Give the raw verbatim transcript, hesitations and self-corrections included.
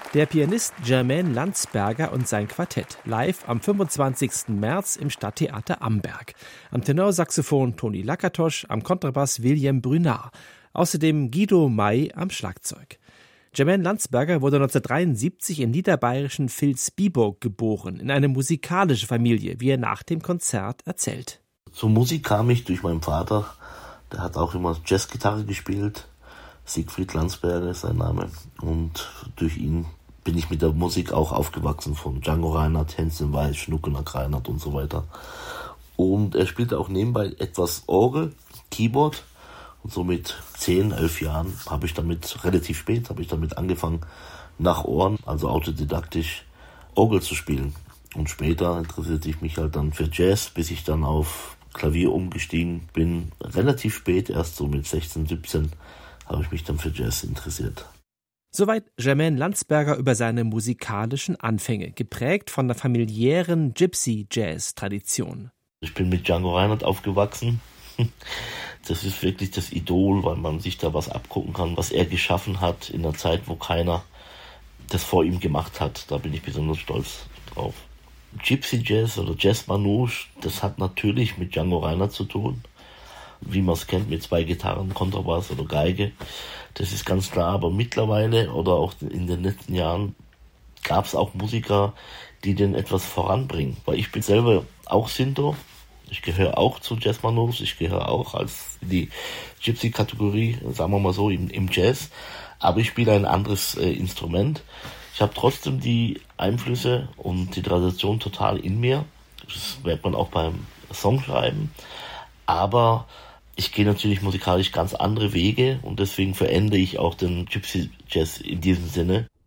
Der Pianist Jermaine Landsberger und sein Quartett, live am fünfundzwanzigsten März im Stadttheater Amberg. Am Tenorsaxophon Toni Lakatosch, am Kontrabass William Brunard. Außerdem Guido May am Schlagzeug. Jermaine Landsberger wurde neunzehnhundertdreiundsiebzig im niederbayerischen Vilsbiburg geboren, in eine musikalische Familie, wie er nach dem Konzert erzählt. Zur Musik kam ich durch meinen Vater, der hat auch immer Jazzgitarre gespielt. Siegfried Landsberger ist sein Name. Und durch ihn bin ich mit der Musik auch aufgewachsen, von Django Reinhardt, Hänschen Weiß, Schnuckenack Reinhardt und so weiter. Und er spielte auch nebenbei etwas Orgel, Keyboard. Und so mit zehn, elf Jahren habe ich damit, relativ spät, habe ich damit angefangen, nach Ohren, also autodidaktisch, Orgel zu spielen. Und später interessierte ich mich halt dann für Jazz, bis ich dann auf Klavier umgestiegen bin. Relativ spät, erst so mit sechzehn, siebzehn, habe ich mich dann für Jazz interessiert. Soweit Jermaine Landsberger über seine musikalischen Anfänge, geprägt von der familiären Gypsy-Jazz-Tradition. Ich bin mit Django Reinhardt aufgewachsen. Das ist wirklich das Idol, weil man sich da was abgucken kann, was er geschaffen hat in einer Zeit, wo keiner das vor ihm gemacht hat. Da bin ich besonders stolz drauf. Gypsy Jazz oder Jazz Manouche, das hat natürlich mit Django Reinhardt zu tun. Wie man es kennt, mit zwei Gitarren, Kontrabass oder Geige. Das ist ganz klar, aber mittlerweile oder auch in den letzten Jahren gab es auch Musiker, die den etwas voranbringen. Weil ich bin selber auch Sinto, ich gehöre auch zu Jazz Manouche, ich gehöre auch als die Gypsy-Kategorie, sagen wir mal so, im, im Jazz, aber ich spiele ein anderes äh, Instrument. Ich habe trotzdem die Einflüsse und die Tradition total in mir. Das merkt man auch beim Songschreiben. Aber ich gehe natürlich musikalisch ganz andere Wege und deswegen verändere ich auch den Gypsy Jazz in diesem Sinne.